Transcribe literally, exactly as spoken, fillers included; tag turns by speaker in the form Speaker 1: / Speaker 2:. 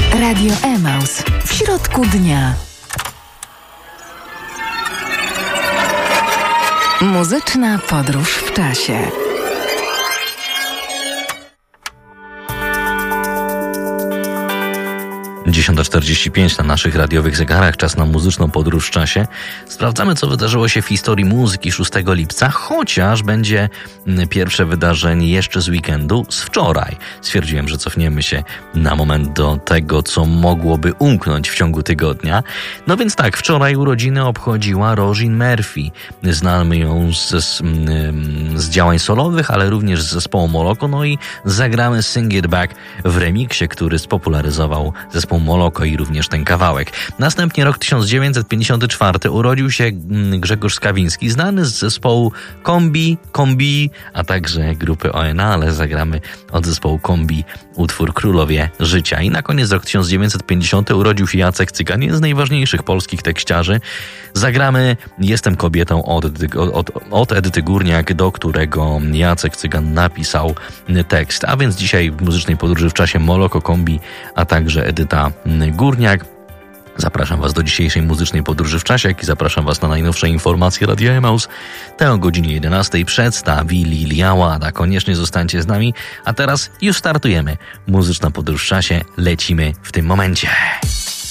Speaker 1: Radio Emaus. W środku dnia. Muzyczna podróż w czasie.
Speaker 2: dziesiąta czterdzieści pięć na naszych radiowych zegarach, czas na muzyczną podróż w czasie. Sprawdzamy, co wydarzyło się w historii muzyki szóstego lipca, chociaż będzie pierwsze wydarzenie jeszcze z weekendu, z wczoraj. Stwierdziłem, że cofniemy się na moment do tego, co mogłoby umknąć w ciągu tygodnia. No więc tak, wczoraj urodziny obchodziła Roisin Murphy. Znamy ją z, z, z działań solowych, ale również z zespołu Moloko. No i zagramy Sing It Back w remiksie, który spopularyzował zespół Moloko i również ten kawałek. Następnie rok tysiąc dziewięćset pięćdziesiąty czwarty urodził się Grzegorz Skawiński, znany z zespołu Kombi, Kombi, a także grupy O N A, ale zagramy od zespołu Kombi utwór Królowie Życia. I na koniec rok tysiąc dziewięćset pięćdziesiąty urodził się Jacek Cygan, jeden z najważniejszych polskich tekściarzy. Zagramy Jestem kobietą od, od, od Edyty Górniak, do którego Jacek Cygan napisał tekst. A więc dzisiaj w muzycznej podróży w czasie Moloko, Kombi, a także Edyta Górniak. Zapraszam Was do dzisiejszej muzycznej podróży w czasie, jak i zapraszam Was na najnowsze informacje Radia Emaus. Te o godzinie jedenastej przedstawi Lilia Łada. Koniecznie zostańcie z nami, a teraz już startujemy. Muzyczna podróż w czasie, lecimy w tym momencie.